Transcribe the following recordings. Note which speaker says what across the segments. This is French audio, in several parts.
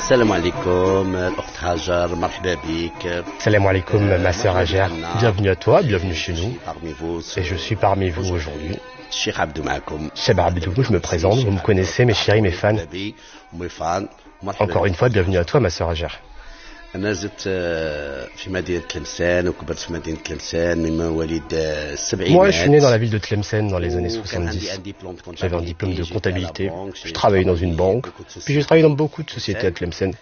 Speaker 1: السلام عليكم الأخت هاجر مرحبا بك.
Speaker 2: Salam alaikum, ma sœur Hajar. Bienvenue à toi, bienvenue chez nous. Et je suis parmi vous aujourd'hui.
Speaker 1: الشيخ عبدو معكم.
Speaker 2: Cheb Abdou, je me présente, vous me connaissez, mes chéris, mes fans. Encore une fois, bienvenue à toi, ma sœur Hajar.
Speaker 1: أنا زدت في مدينة تلمسان وكبرت في مدينة تلمسان من مواليد السبعينات.
Speaker 2: Moi, je suis né dans la ville de Tlemcen dans les années 70. J'avais un diplôme de comptabilité, je travaillais dans une banque, puis j'ai travaillé dans beaucoup de sociétés à Tlemcen.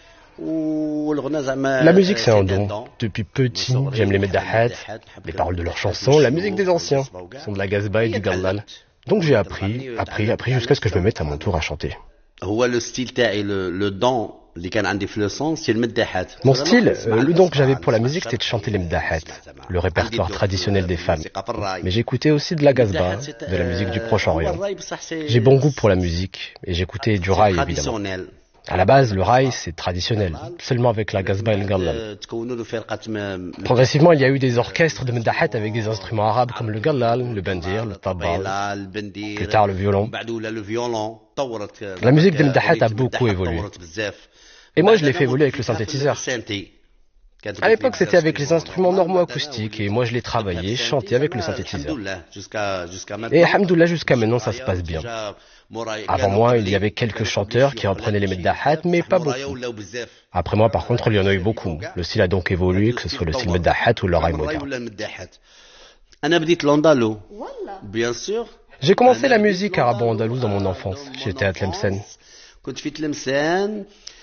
Speaker 2: La musique, c'est un don. Depuis petit, j'aime les meddahat, les paroles de leurs chansons, la musique des anciens, qui sont de la gazba et du gallal. Donc j'ai appris jusqu'à ce que je me mette à mon tour à chanter.
Speaker 1: هو لو ستيل تاعي لو دون اللي كان عندي في لو سون سي المداحات.
Speaker 2: Mon style, le don que j'avais pour la musique, c'était de chanter les meddahat, le répertoire traditionnel des femmes. Mais j'écoutais aussi de la gazba, de la musique du Proche-Orient. J'ai bon goût pour la musique, et j'écoutais du raï, évidemment. À la base, le raï, c'est traditionnel, seulement avec la gazba et le gallal. Progressivement, il y a eu des orchestres de meddahat avec des instruments arabes comme le gallal, le bandir, le tabal, plus tard le violon. La musique des meddahat a beaucoup évolué. Et moi, je l'ai fait évoluer avec le synthétiseur. À l'époque, c'était avec les instruments normaux acoustiques, et moi, je l'ai travaillé, chanté avec le synthétiseur. Et alhamdoulilah, jusqu'à maintenant, ça se passe bien. Avant moi, il y avait quelques chanteurs qui reprenaient les meddahat, mais pas beaucoup. Après moi, par contre, il y en a eu beaucoup. Le style a donc évolué, que ce soit le style meddahat ou le raï moderne. J'ai commencé la musique arabo-andalouse dans mon enfance. J'étais à Tlemcen.